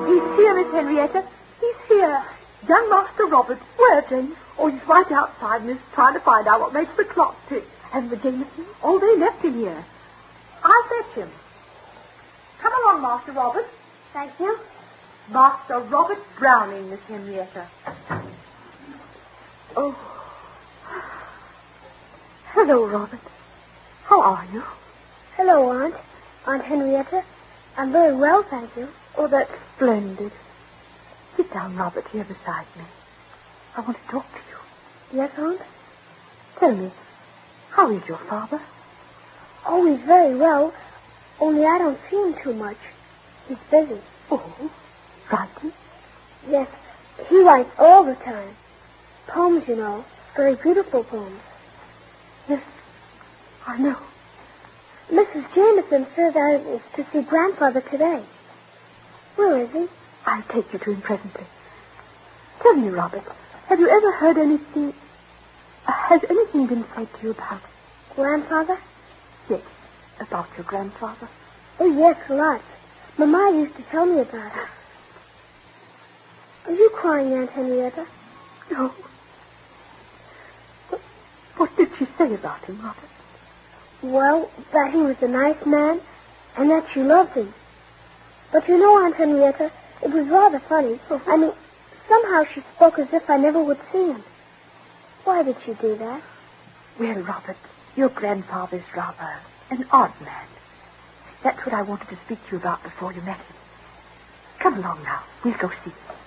He's here, Miss Henrietta. He's here. Young Master Robert. Where, James? Oh, he's right outside, Miss, trying to find out what makes the clock tick. And the Jameson? Oh, they left him here. I'll fetch him. Come along, Master Robert. Thank you. Master Robert Browning, Miss Henrietta. Oh. Hello, Robert. How are you? Hello, Aunt. Aunt Henrietta. I'm very well, thank you. Oh, that's splendid. Sit down, Robert, here beside me. I want to talk to you. Yes, Aunt? Tell me, how is your father? Oh, he's very well, only I don't see him too much. He's busy. Oh, writing? Yes, he writes all the time. Poems, you know, very beautiful poems. Yes, I know. Mrs. Jameson says I was to see Grandfather today. Where is he? I'll take you to him presently. Tell me, Robert, have you ever heard anything... has anything been said to you about... Grandfather? Yes, about your grandfather. Oh, yes, lots. Mama used to tell me about it. Are you crying, Aunt Henrietta? No. What did she say about him, Robert? Well, that he was a nice man and that she loved him. But you know, Aunt Henrietta, it was rather funny. I mean, somehow she spoke as if I never would see him. Why did she do that? Well, Robert, your grandfather's rather an odd man. That's what I wanted to speak to you about before you met him. Come along now. We'll go see him.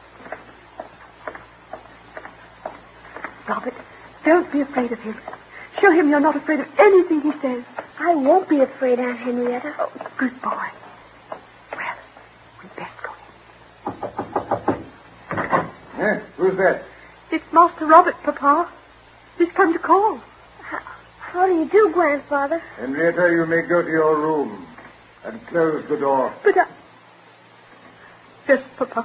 Robert, don't be afraid of him. Show him you're not afraid of anything he says. I won't be afraid, Aunt Henrietta. Oh, good boy. Well, we'd best go in. Who's that? It's Master Robert, Papa. He's come to call. How do you do, Grandfather? Henrietta, you may go to your room and close the door. But Yes, Papa.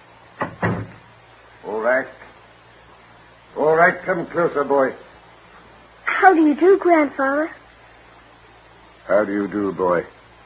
All right. All right, come closer, boy. How do you do, Grandfather? How do you do, boy?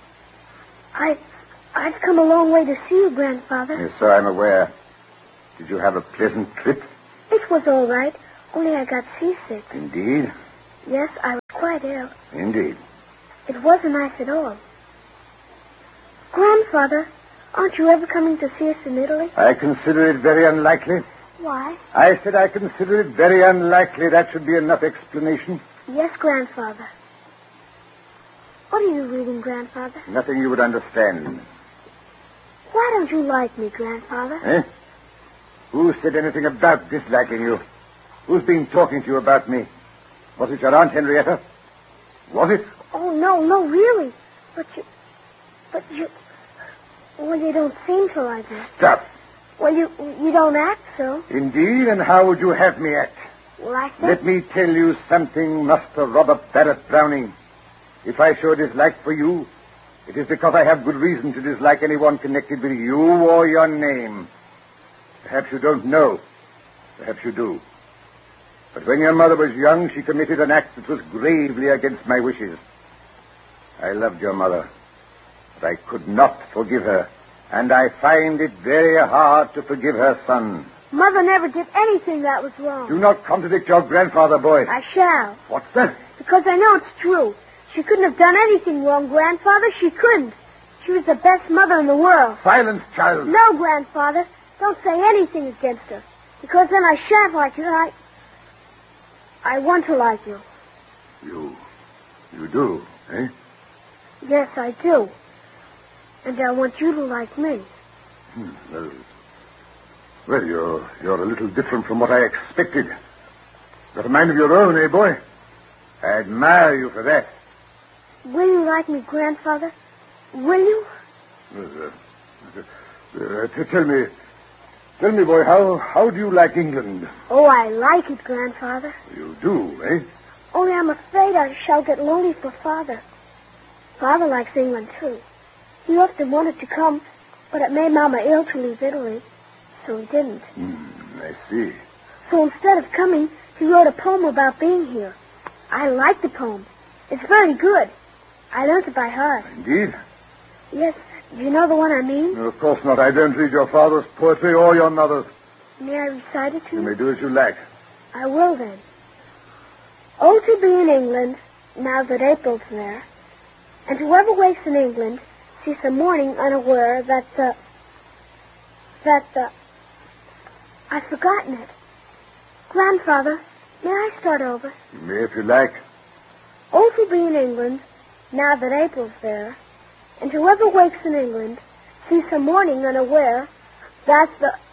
I've come a long way to see you, Grandfather. Yes, sir, I'm aware. Did you have a pleasant trip? It was all right, only I got seasick. Indeed? Yes, I was quite ill. Indeed. It wasn't nice at all. Grandfather, aren't you ever coming to see us in Italy? I consider it very unlikely. Why? I said I consider it very unlikely. That should be enough explanation. Yes, Grandfather. What are you reading, Grandfather? Nothing you would understand. Why don't you like me, Grandfather? Eh? Who said anything about disliking you? Who's been talking to you about me? Was it your Aunt Henrietta? Was it? Oh, no, really. But you... Well, you don't seem to like me. Stop. Well, you don't act so. Indeed, and how would you have me act? Like that? Let me tell you something, Master Robert Barrett Browning. If I show dislike for you, it is because I have good reason to dislike anyone connected with you or your name. Perhaps you don't know. Perhaps you do. But when your mother was young, she committed an act that was gravely against my wishes. I loved your mother, but I could not forgive her, and I find it very hard to forgive her son. Mother never did anything that was wrong. Do not contradict your grandfather, boy. I shall. What's that? Because I know it's true. She couldn't have done anything wrong, Grandfather. She couldn't. She was the best mother in the world. Silence, child. No, Grandfather. Don't say anything against her. Because then I shan't like you. I want to like you. You do, eh? Yes, I do. And I want you to like me. Well, you're a little different from what I expected. Got a mind of your own, eh, boy? I admire you for that. Will you like me, Grandfather? Will you? Tell me, boy, how do you like England? Oh, I like it, Grandfather. You do, eh? Only I'm afraid I shall get lonely for Father. Father likes England, too. He often wanted to come, but it made Mama ill to leave Italy, so he didn't. I see. So instead of coming, he wrote a poem about being here. I like the poem. It's very good. I learned it by heart. Indeed? Yes, Do you know the one I mean? No, of course not. I don't read your father's poetry or your mother's. May I recite it to You you? may do as you like. I will then. Oh, to be in England, now that April's there, and whoever wakes in England sees the morning unaware that I've forgotten it. Grandfather, may I start over? You may if you like. Oh, to be in England, now that April's there, and whoever wakes in England sees the morning unaware that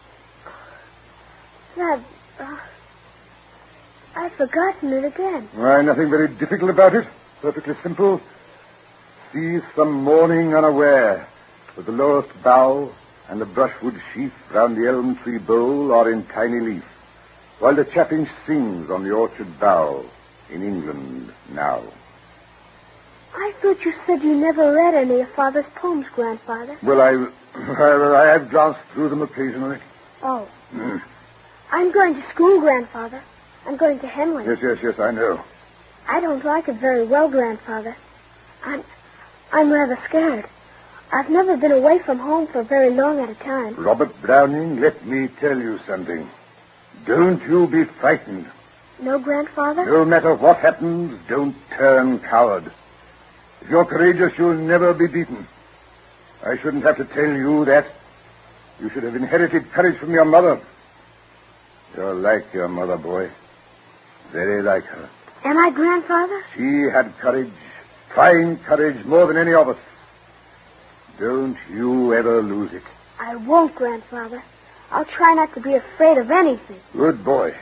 I've forgotten it again. Why, nothing very difficult about it. Perfectly simple. See some morning unaware, with the lowest bough and the brushwood sheaf round the elm tree bole are in tiny leaf, while the chaffinch sings on the orchard bough in England now. I thought you said you never read any of Father's poems, Grandfather. Well, I have glanced through them occasionally. Oh. I'm going to school, Grandfather. I'm going to Henley. Yes, I know. I don't like it very well, Grandfather. I'm rather scared. I've never been away from home for very long at a time. Robert Browning, let me tell you something. Don't you be frightened. No, Grandfather? No matter what happens, don't turn coward. If you're courageous, you'll never be beaten. I shouldn't have to tell you that. You should have inherited courage from your mother. You're like your mother, boy. Very like her. Am I, Grandfather? She had courage, fine courage, more than any of us. Don't you ever lose it. I won't, Grandfather. I'll try not to be afraid of anything. Good boy.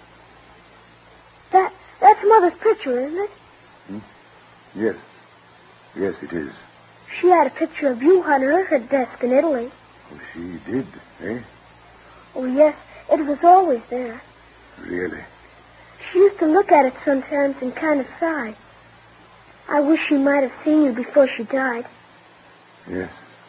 That's Mother's picture, isn't it? Yes. Yes, it is. She had a picture of you on her desk in Italy. Oh, she did, eh? Oh, yes. It was always there. Really? She used to look at it sometimes and kind of sigh. I wish she might have seen you before she died. Yes.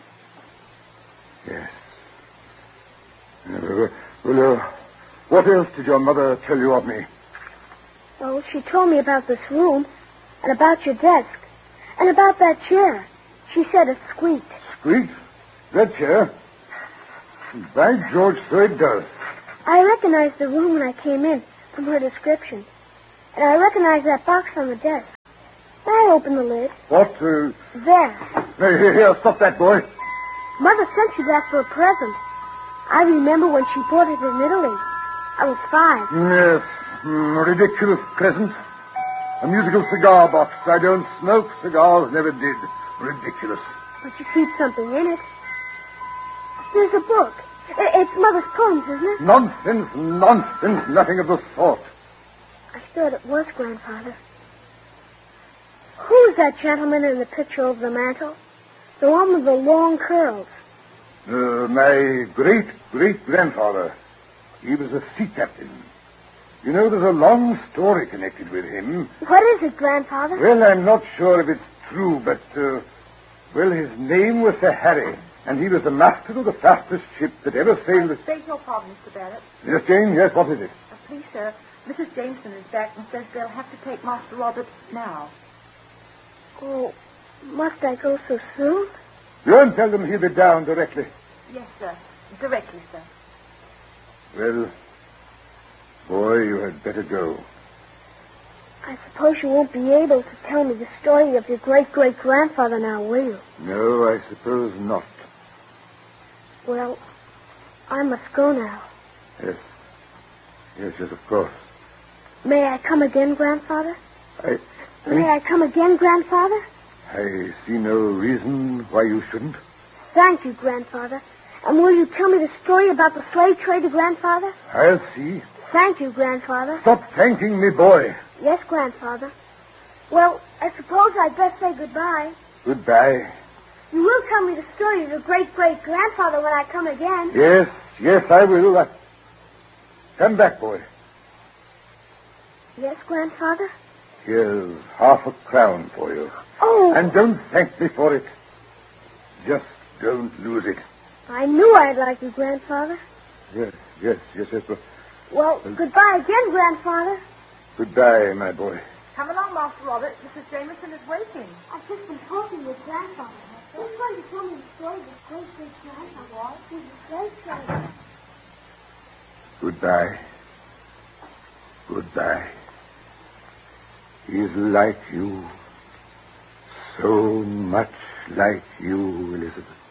Well, what else did your mother tell you of me? Oh, she told me about this room and about your desk and about that chair. She said it squeaked. Squeaked? That chair? By George, so it does. I recognized the room when I came in from her description. And I recognized that box on the desk. I opened the lid. What? There. Here, stop that, boy. Mother sent you that for a present. I remember when she bought it in Italy. I was 5. Yes. Ridiculous present. A musical cigar box. I don't smoke cigars, never did. Ridiculous. But you keep something in it. There's a book. It's Mother's poems, isn't it? Nonsense. Nothing of the sort. I thought it was, Grandfather. Who's that gentleman in the picture over the mantel? The one with the long curls. My great-great-grandfather. He was a sea captain. You know, there's a long story connected with him. What is it, Grandfather? Well, I'm not sure if it's true, but, his name was Sir Harry, and he was the master of the fastest ship that ever sailed the... Beg your pardon, Mr. Barrett. Yes, Jane? Yes, what is it? Please, sir, Mrs. Jameson is back and says they'll have to take Master Robert now. Oh, must I go so soon? Go and tell them he'll be down directly. Yes, sir. Directly, sir. Well, boy, you had better go. I suppose you won't be able to tell me the story of your great-great-grandfather now, will you? No, I suppose not. Well, I must go now. Yes, of course. May I come again, Grandfather? May I come again, Grandfather? I see no reason why you shouldn't. Thank you, Grandfather. And will you tell me the story about the slave trader, Grandfather? I'll see. Thank you, Grandfather. Stop thanking me, boy. Yes, Grandfather. Well, I suppose I'd best say goodbye. Goodbye. You will tell me the story of your great-great-grandfather when I come again. Yes, I will. Come back, boy. Yes, Grandfather? Here's £5 for you. Oh! And don't thank me for it. Just don't lose it. I knew I'd like you, Grandfather. Yes. Well, goodbye again, Grandfather. Goodbye, my boy. Come along, Master Robert. Mrs. Jameson is waiting. I've just been talking with Grandfather. Who's going to tell me the story of this great big man I was? He's a great man. Goodbye. Goodbye. He is like you. So much like you, Elizabeth.